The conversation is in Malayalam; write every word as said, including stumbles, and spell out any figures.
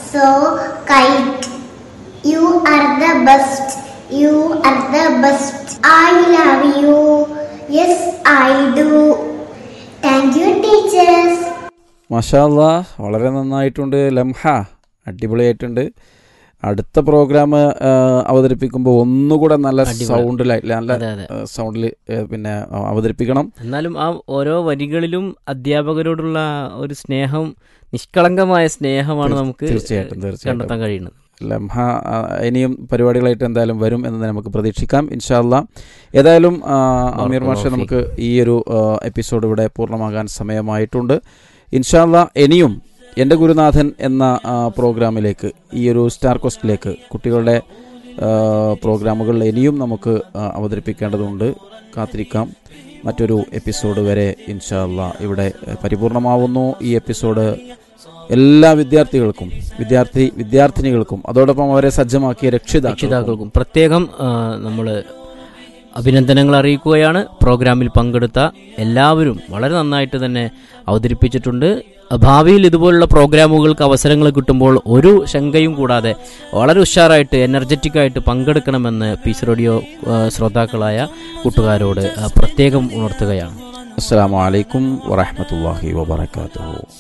So, kite, you are the best. You are the best. I love you. Yes, I do. Thank you, teachers. മാഷാ അല്ലാഹ്, വളരെ നന്നായിട്ടുണ്ട് ലംഹ, അടിപൊളിയായിട്ടുണ്ട്. അടുത്ത പ്രോഗ്രാം അവതരിപ്പിക്കുമ്പോൾ ഒന്നുകൂടെ നല്ല സൗണ്ടിൽ നല്ല സൗണ്ടിൽ പിന്നെ അവതരിപ്പിക്കണം. എന്നാലും ആ ഓരോ വരികളിലും അധ്യാപകരോടുള്ള ഒരു സ്നേഹം, നിഷ്കളങ്കമായ സ്നേഹമാണ് നമുക്ക് തീർച്ചയായിട്ടും കണ്ടെത്താൻ കഴിയുന്നത്. ലംഹ ഇനിയും പരിപാടികളായിട്ട് എന്തായാലും വരും എന്ന് നമുക്ക് പ്രതീക്ഷിക്കാം, ഇൻഷാ അല്ലാ. ഏതായാലും അമീർ മാഷെ, നമുക്ക് ഈ ഒരു എപ്പിസോഡ് ഇവിടെ പൂർണ്ണമാകാൻ സമയമായിട്ടുണ്ട്. ഇൻഷാ അല്ലാ ഇനിയും എൻ്റെ ഗുരുനാഥൻ എന്ന പ്രോഗ്രാമിലേക്ക്, ഈ ഒരു സ്റ്റാർ ക്വസ്റ്റിലേക്ക് കുട്ടികളുടെ പ്രോഗ്രാമുകൾ ഇനിയും നമുക്ക് അവതരിപ്പിക്കേണ്ടതുണ്ട്. കാത്തിരിക്കാം. മറ്റൊരു എപ്പിസോഡ് വരെ ഇൻഷാ അല്ലാ ഇവിടെ പരിപൂർണമാവുന്നു. ഈ എപ്പിസോഡ് എല്ലാ വിദ്യാർത്ഥികൾക്കും, വിദ്യാർത്ഥി വിദ്യാർത്ഥിനികൾക്കും അതോടൊപ്പം അവരെ സജ്ജമാക്കിയ രക്ഷിതാക്കൾക്കും പ്രത്യേകം നമ്മൾ അഭിനന്ദനങ്ങൾ അറിയിക്കുകയാണ്. പ്രോഗ്രാമിൽ പങ്കെടുത്ത എല്ലാവരും വളരെ നന്നായിട്ട് തന്നെ അവതരിപ്പിച്ചിട്ടുണ്ട്. ഭാവിയിൽ ഇതുപോലുള്ള പ്രോഗ്രാമുകൾക്ക് അവസരങ്ങൾ കിട്ടുമ്പോൾ ഒരു ശങ്കയും കൂടാതെ വളരെ ഉഷാറായിട്ട് എനർജറ്റിക്കായിട്ട് പങ്കെടുക്കണമെന്ന് പീസ് റേഡിയോ ശ്രോതാക്കളായ കൂട്ടുകാരോട് പ്രത്യേകം ഉണർത്തുകയാണ്. അസ്സലാമു അലൈക്കും വറഹ്മത്തുള്ളാഹി വബറകാതുഹു.